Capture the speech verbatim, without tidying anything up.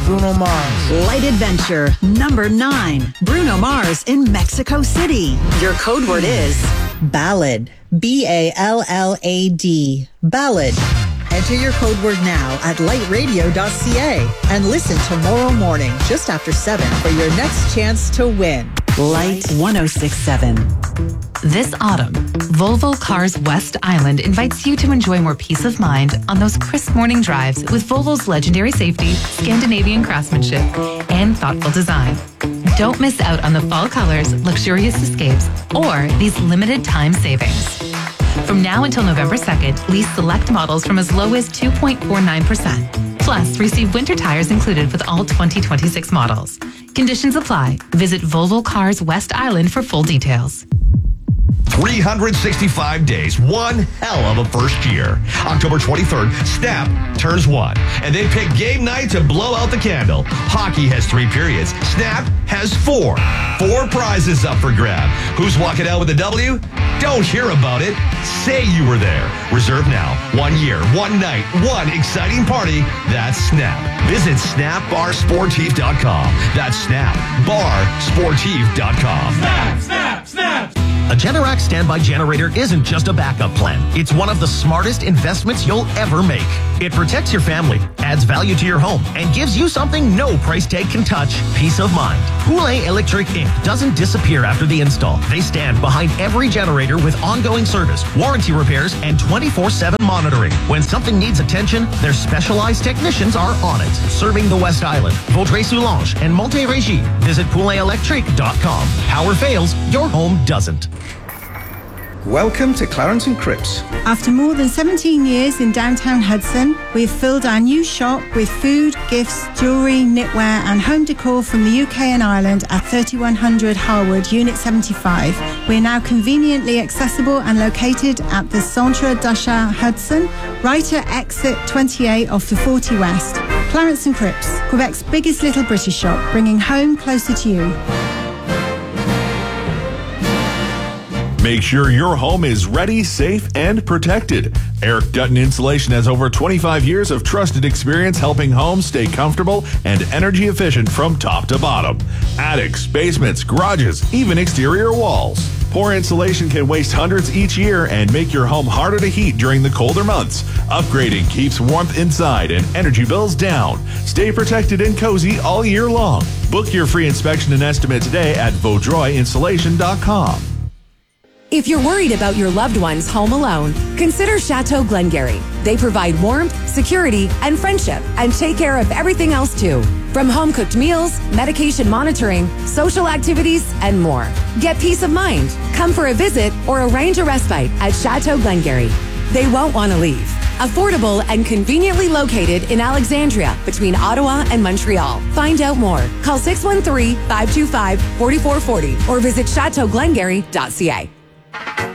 Bruno Mars. Light Adventure, number nine. Bruno Mars in Mexico City. Your code word is ballad. B A L L A D. Ballad. Enter your code word now at light radio dot c a and listen tomorrow morning just after seven for your next chance to win. Light one oh six point seven. This autumn, Volvo Cars West Island invites you to enjoy more peace of mind on those crisp morning drives with Volvo's legendary safety, Scandinavian craftsmanship, and thoughtful design. Don't miss out on the fall colors, luxurious escapes, or these limited time savings. From now until November second, lease select models from as low as two point four nine percent. Plus, receive winter tires included with all twenty twenty-six models. Conditions apply. Visit Volvo Cars West Island for full details. three hundred sixty-five days, one hell of a first year. October twenty-third, Snap turns one, and they pick game night to blow out the candle. Hockey has three periods. Snap has four. Four prizes up for grab. Who's walking out with a W? Don't hear about it. Say you were there. Reserve now. One year, one night, one exciting party. That's Snap. Visit snap bar sportif dot com. That's snap bar sportif dot com. Snap, snap, snap. A Generac standby generator isn't just a backup plan. It's one of the smartest investments you'll ever make. It protects your family, adds value to your home, and gives you something no price tag can touch: peace of mind. Poulet Electric Incorporated doesn't disappear after the install. They stand behind every generator with ongoing service, warranty repairs, and twenty-four seven monitoring. When something needs attention, their specialized technicians are on it. Serving the West Island, Vaudreuil-Soulanges, and Montérégie. Visit poulet electric dot com. Power fails, your home doesn't. Welcome to Clarence and Cripps. After more than seventeen years in downtown Hudson, we've filled our new shop with food, gifts, jewellery, knitwear and home decor from the U K and Ireland at thirty-one hundred Harwood, Unit seventy-five. We're now conveniently accessible and located at the Centre d'achat Hudson, right at exit twenty-eight off the forty West. Clarence and Cripps, Quebec's biggest little British shop, bringing home closer to you. Make sure your home is ready, safe, and protected. Eric Dutton Insulation has over twenty-five years of trusted experience helping homes stay comfortable and energy efficient from top to bottom. Attics, basements, garages, even exterior walls. Poor insulation can waste hundreds each year and make your home harder to heat during the colder months. Upgrading keeps warmth inside and energy bills down. Stay protected and cozy all year long. Book your free inspection and estimate today at vaudreuil insulation dot com. If you're worried about your loved ones home alone, consider Chateau Glengarry. They provide warmth, security, and friendship, and take care of everything else too. From home-cooked meals, medication monitoring, social activities, and more. Get peace of mind. Come for a visit or arrange a respite at Chateau Glengarry. They won't want to leave. Affordable and conveniently located in Alexandria between Ottawa and Montreal. Find out more. Call six one three, five two five, four four four zero or visit chateau glengarry dot c a.